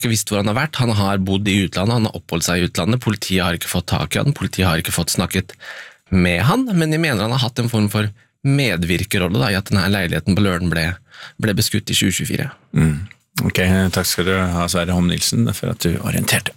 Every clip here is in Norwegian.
ikke visst hvor han har vært, han har bodd i utlandet, han har oppholdt seg i utlandet, politiet har ikke fått tak i han, politiet har ikke fått snakket med han, men de mener han har hatt en form for medvirkerolle da, i at denne leiligheten på Løren ble beskutt i 2024. Ok, takk skal du ha, Sverre Holm Nilsen, for at du orienterte.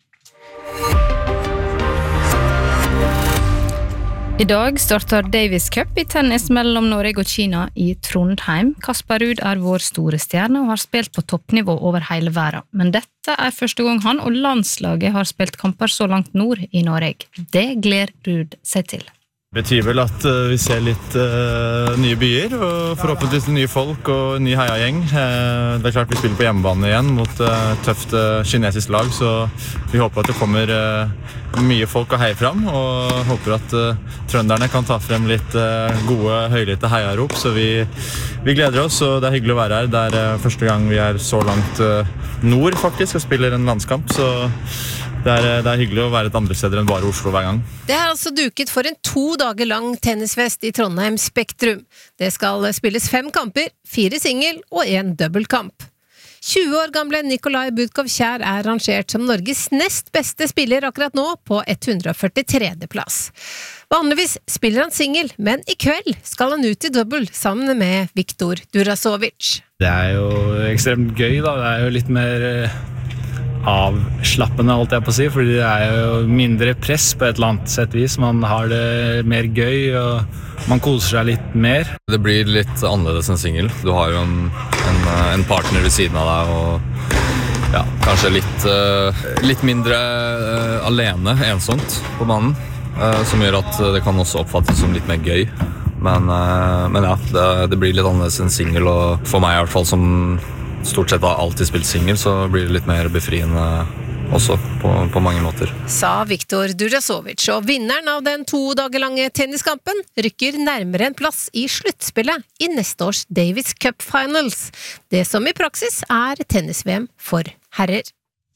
I dag starter Davis Cup i tennis mellom Norge og Kina i Trondheim. Kasper Ruud vår store stjerne og har spilt på toppnivå over hele verden. Men dette første gang han og landslaget har spilt kamper så langt nord i Norge. Det gleder Ruud seg til. Det betyr vel at vi ser litt nye byer, og forhåpentligvis nye folk og ny heiagjeng. Det klart vi spiller på hjemmebane igjen mot tøft kinesisk lag, så vi håper at det kommer mye folk å heie fram, og håper at trønderne kan ta frem litt gode, høylytte heiarop, så vi gleder oss, og det hyggelig å være her. Det første gang vi så langt nord faktisk, og spiller en landskamp, så det er hyggelig å være et andre steder enn bare Oslo hver gang. Det altså duket for en 2 dager lang tennisfest i Trondheim Spektrum. Det skal spilles 5 kamper, 4 singel og 1 dobbeltkamp. 20 år gamle Nikolai Budkov Kjær rangert som Norges nest beste spiller akkurat nå på 143. plass. Vanligvis spiller han singel, men i kveld skal han ut i dobbel sammen med Viktor Durasovic. Det jo ekstremt gøy da, det jo litt mer avslappende, holdt jeg på å si, fordi det jo mindre press på et eller annet sett vis. Man har det mer gøy, og man koser seg litt mer. Det blir litt annerledes enn singel. Du har jo en partner ved siden av deg, og ja, kanskje litt mindre alene, ensomt på banen, som gjør at det kan også oppfattes som litt mer gøy. Men ja, det blir litt annerledes enn singel, og for meg i hvert fall som stort sett har alltid spilt singel, så blir det litt mer befriende også på mange måter. Sa Viktor Durasovic, og vinneren av den 2 dager lange tenniskampen rykker nærmere en plass i sluttspillet i neste års Davis Cup Finals, det som i praksis tennis-VM for herrer.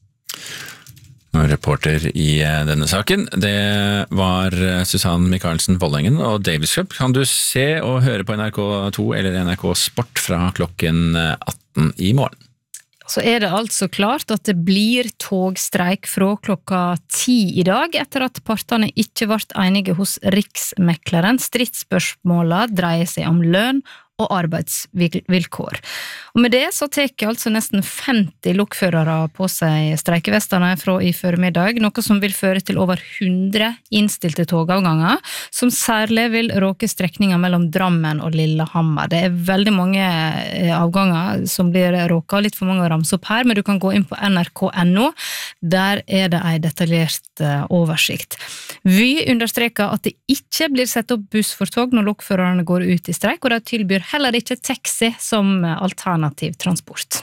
Reporter i denne saken, det var Susann Michaelsen Vollengen og Davis Cup. Kan du se og høre på NRK2 eller NRK Sport fra klokken 18 i morgen. Så det altså klart at det blir togstreik fra klokka 10 i dag, etter at partene ikke ble enige hos Riksmekleren. Stridsspørsmålene dreier seg om lønn og arbeidsvilkår. Og med det så teker altså nesten 50 lokførere på seg streikevestene fra i formiddag, noe som vil føre til over 100 innstilte togavganger, som særlig vil råke strekninger mellom Drammen og Lillehammer. Det veldig mange avganger som blir råket, litt for mange å ramse opp her, men du kan gå inn på nrk.no, der det en detaljert oversikt. Vi understreker at det ikke blir sett opp buss for tog når lokførerne går ut i streik, og de tilbyr heller ikke taxi som alternativ transport.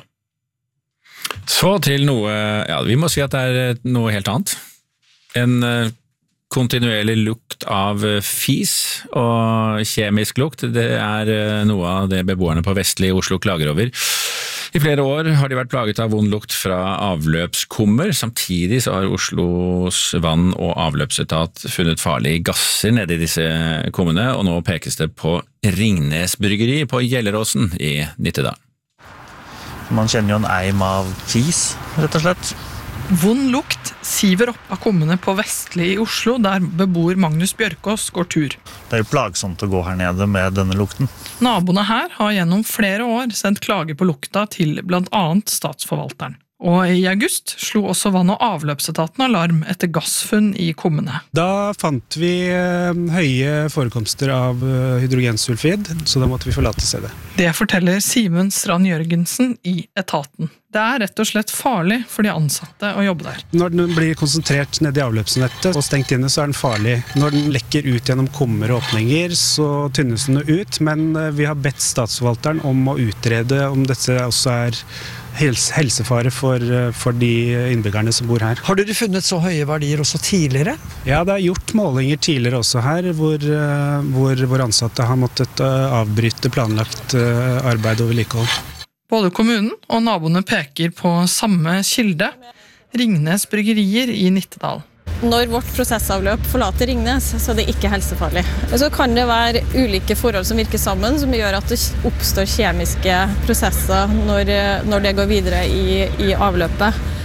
Så til noe, ja, vi må si at det noe helt annet. En kontinuerlig lukt av fis og kjemisk lukt, det noe av det beboerne på Vestli i Oslo klager over. I flere år har de vært plaget av vond lukt fra avløpskummer. Samtidig så har Oslos vann- og avløpsetat funnet farlige gasser nede i disse kummene, og nå pekes det på Ringnes Bryggeri på Gjelleråsen i Nittedal. Man kjenner jo en eim av fis, rett og slett. Vond lukt siver opp av kummene på Vestli i Oslo, der beboer Magnus Bjørkås går tur. Det jo plagsomt å gå her nede med denne lukten. Naboene her har gjennom flere år sendt klage på lukta til blant annet statsforvalteren. Og i august slo også vann- og avløpsetaten alarm etter gassfunn i kummene. Da fant vi høye forekomster av hydrogensulfid, så da måtte vi forlate stedet. Det forteller Simen Strand Jørgensen i etaten. Det rett og slett farlig for de ansatte å jobbe der. Når den blir konsentrert ned i avløpsnettet og stengt inne, så den farlig. Når den lekker ut gjennom kummer og åpninger, så tynnes den ut, men vi har bedt statsforvalteren om å utrede om dette også helsefare for de innbyggerne som bor her. Har dere funnet så høye verdier også tidligere? Ja, det gjort målinger tidligere også her, hvor ansatte har måttet avbryte planlagt arbeid og vedlikehold. Både kommunen og naboene peker på samme kilde, Ringnes Bryggerier i Nittedal. Når vårt prosessavløp forlater Ringnes, så er det ikke helsefarlig. Så kan det være ulike forhold som virker sammen, som gjør at det oppstår kjemiske prosesser når det går videre i avløpet.